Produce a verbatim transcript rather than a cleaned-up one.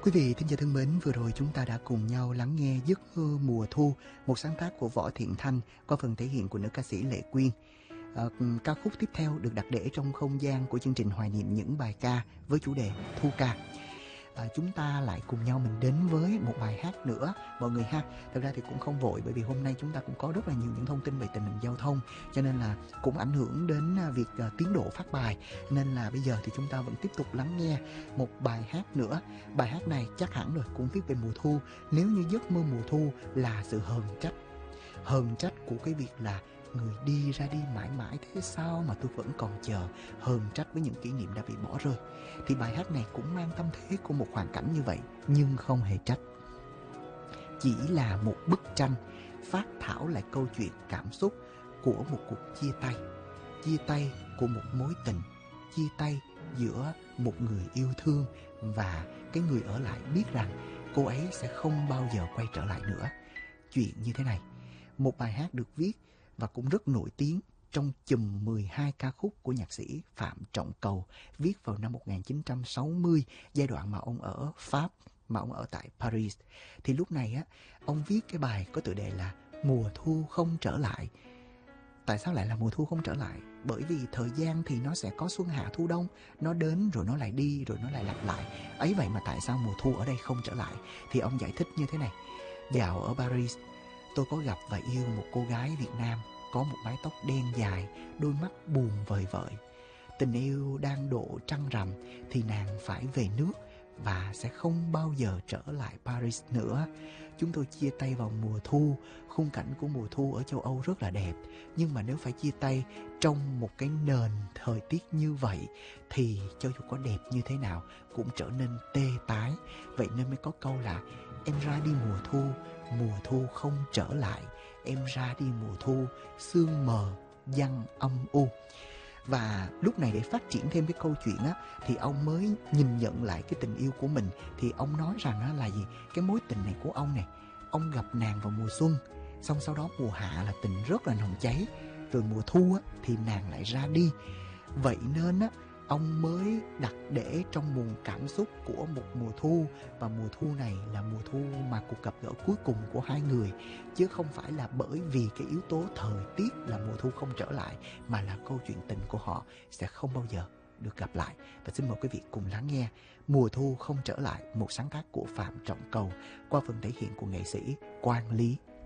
Quý vị thính giả thân mến, vừa rồi chúng ta đã cùng nhau lắng nghe Giấc mơ mùa thu, một sáng tác của Võ Thiện Thanh qua phần thể hiện của nữ ca sĩ Lệ Quyên. À, ca khúc tiếp theo được đặt để trong không gian của chương trình hoài niệm những bài ca với chủ đề Thu ca. À, chúng ta lại cùng nhau mình đến với một bài hát nữa mọi người ha. Thật ra thì cũng không vội, bởi vì hôm nay chúng ta cũng có rất là nhiều những thông tin về tình hình giao thông, cho nên là cũng ảnh hưởng đến việc uh, tiến độ phát bài, nên là bây giờ thì chúng ta vẫn tiếp tục lắng nghe một bài hát nữa. Bài hát này chắc hẳn rồi, cũng viết về mùa thu. Nếu như giấc mơ mùa thu là sự hờn trách, hờn trách của cái việc là người đi ra đi mãi mãi thế sao mà tôi vẫn còn chờ, hờn trách với những kỷ niệm đã bị bỏ rơi, thì bài hát này cũng mang tâm thế của một hoàn cảnh như vậy, nhưng không hề trách. Chỉ là một bức tranh phát thảo lại câu chuyện cảm xúc của một cuộc chia tay, chia tay của một mối tình, chia tay giữa một người yêu thương và cái người ở lại biết rằng cô ấy sẽ không bao giờ quay trở lại nữa. Chuyện như thế này, một bài hát được viết và cũng rất nổi tiếng trong chùm mười hai ca khúc của nhạc sĩ Phạm Trọng Cầu, viết vào năm một nghìn chín trăm sáu mươi, giai đoạn mà ông ở Pháp, mà ông ở tại Paris. Thì lúc này á, ông viết cái bài có tựa đề là Mùa thu không trở lại. Tại sao lại là mùa thu không trở lại? Bởi vì thời gian thì nó sẽ có xuân hạ thu đông, nó đến rồi nó lại đi rồi nó lại lặp lại. Ấy vậy mà tại sao mùa thu ở đây không trở lại? Thì ông giải thích như thế này: dạo ở Paris, tôi có gặp và yêu một cô gái Việt Nam, có một mái tóc đen dài, đôi mắt buồn vời vợi. Tình yêu đang độ trăng rằm thì nàng phải về nước và sẽ không bao giờ trở lại Paris nữa. Chúng tôi chia tay vào mùa thu. Khung cảnh của mùa thu ở châu Âu rất là đẹp, nhưng mà nếu phải chia tay trong một cái nền thời tiết như vậy thì cho dù có đẹp như thế nào cũng trở nên tê tái. Vậy nên mới có câu là em ra đi mùa thu, mùa thu không trở lại. Em ra đi mùa thu, sương mờ giăng âm u. Và lúc này để phát triển thêm cái câu chuyện á, thì ông mới nhìn nhận lại cái tình yêu của mình. Thì ông nói rằng á, là gì? Cái mối tình này của ông này, ông gặp nàng vào mùa xuân, xong sau đó mùa hạ là tình rất là nồng cháy, rồi mùa thu á, thì nàng lại ra đi. Vậy nên á, ông mới đặt để trong nguồn cảm xúc của một mùa thu, và mùa thu này là mùa thu mà cuộc gặp gỡ cuối cùng của hai người, chứ không phải là bởi vì cái yếu tố thời tiết là mùa thu không trở lại, mà là câu chuyện tình của họ sẽ không bao giờ được gặp lại. Và xin mời quý vị cùng lắng nghe Mùa thu không trở lại, một sáng tác của Phạm Trọng Cầu qua phần thể hiện của nghệ sĩ Quang Lý.